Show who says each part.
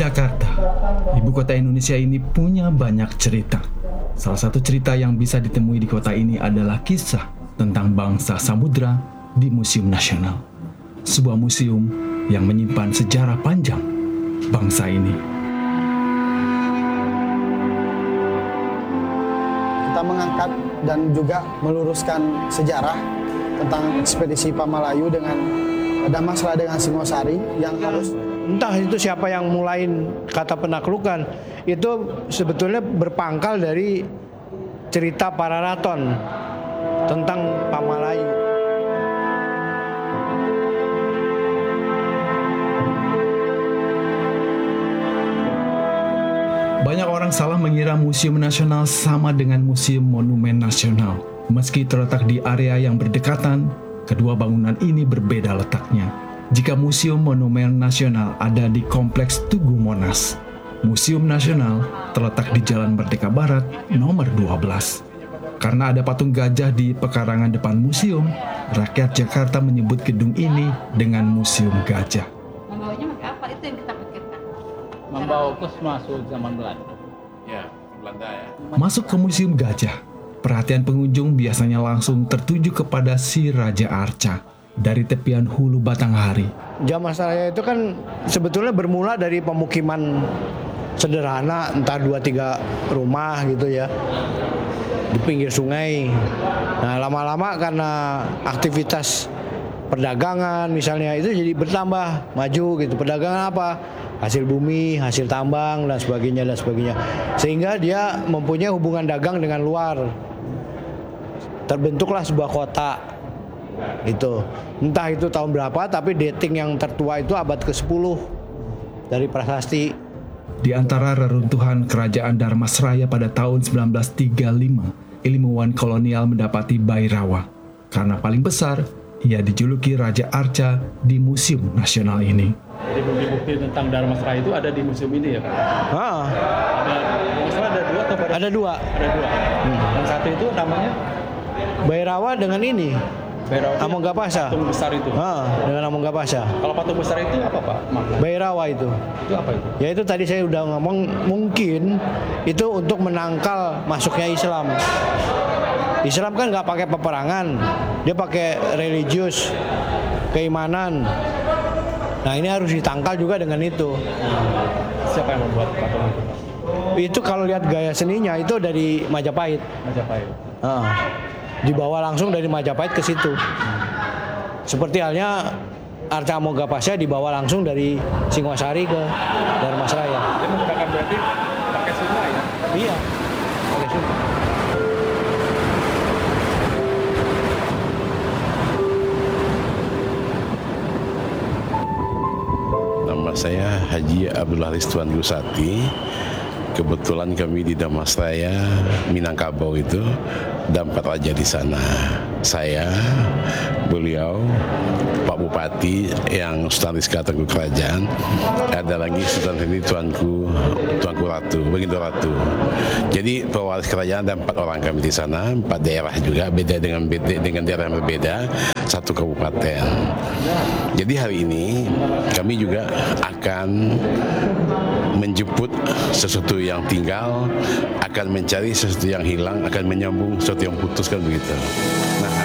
Speaker 1: Jakarta, ibu kota Indonesia ini punya banyak cerita. Salah satu cerita yang bisa ditemui di kota ini adalah kisah tentang bangsa samudra di Museum Nasional. Sebuah museum yang menyimpan sejarah panjang bangsa ini.
Speaker 2: Kita mengangkat dan juga meluruskan sejarah tentang ekspedisi Pamalayu dengan Damasraya dengan Singosari yang harus
Speaker 3: entah itu siapa yang mulain kata penaklukan, itu sebetulnya berpangkal dari cerita para raton tentang Pamalayu.
Speaker 1: Banyak orang salah mengira Museum Nasional sama dengan Museum Monumen Nasional. Meski terletak di area yang berdekatan, kedua bangunan ini berbeda letaknya. Jika Museum Monumen Nasional ada di Kompleks Tugu Monas, Museum Nasional terletak di Jalan Merdeka Barat nomor 12. Karena ada patung gajah di pekarangan depan museum, rakyat Jakarta menyebut gedung ini dengan Museum Gajah.
Speaker 4: Membawanya pakai apa? Itu yang kita pikirkan.
Speaker 5: Membawa kus masuk zaman Belanda. Ya, Belanda ya.
Speaker 1: Masuk ke Museum Gajah, perhatian pengunjung biasanya langsung tertuju kepada si Raja Arca dari tepian hulu Batanghari.
Speaker 3: Damasraya itu kan sebetulnya bermula dari pemukiman sederhana, entah 2-3 rumah gitu ya, di pinggir sungai. Nah, lama-lama karena aktivitas perdagangan misalnya itu jadi bertambah maju gitu. Perdagangan apa? Hasil bumi, hasil tambang dan sebagainya dan sebagainya. Sehingga dia mempunyai hubungan dagang dengan luar. Terbentuklah sebuah kota. Itu. Entah itu tahun berapa, tapi dating yang tertua itu abad ke-10 dari prasasti.
Speaker 1: Di antara reruntuhan kerajaan Dharmasraya pada tahun 1935, ilmuwan kolonial mendapati Bhairawa. Karena paling besar, ia dijuluki Raja Arca di Museum Nasional ini.
Speaker 5: Jadi bukti-bukti tentang Dharmasraya itu ada di museum ini ya, Pak? Ada dua atau pada?
Speaker 3: Ada dua.
Speaker 5: Ada dua. Yang satu itu namanya
Speaker 3: Bhairawa dengan ini.
Speaker 5: Bhairawa.
Speaker 3: Amonggapasa.
Speaker 5: Patung besar itu.
Speaker 3: Dengan Amonggapasa.
Speaker 5: Kalau patung besar itu apa, Pak?
Speaker 3: Bhairawa itu.
Speaker 5: Itu apa itu?
Speaker 3: Ya itu tadi saya udah ngomong, mungkin itu untuk menangkal masuknya Islam. Islam kan nggak pakai peperangan, dia pakai religius, keimanan. Nah ini harus ditangkal juga dengan itu.
Speaker 5: Siapa yang membuat patung itu?
Speaker 3: Itu kalau lihat gaya seninya itu dari Majapahit.
Speaker 5: Majapahit.
Speaker 3: Dibawa langsung dari Majapahit ke situ. Seperti halnya Arca Amonggapasa dibawa langsung dari Singosari ke Dharmasraya.
Speaker 5: Dia menggunakan berarti pakai Sunda ya?
Speaker 3: Iya, pakai Sunda.
Speaker 6: Nama saya Haji Abdul Haris Tuan Gusati. Kebetulan kami di Damasraya, Minangkabau itu, ada 4 raja di sana. Saya, beliau, Pak Bupati yang Sultan Rizka Tengku Kerajaan, ada lagi Sultan ini Tuanku Ratu, Baginda Ratu. Jadi pewaris kerajaan ada 4 orang kami di sana, 4 daerah juga, beda dengan daerah yang berbeda, 1 kabupaten. Jadi hari ini kami juga akan menjemput sesuatu yang tinggal, akan mencari sesuatu yang hilang, akan menyambung sesuatu yang putus, kan begitu. Nah,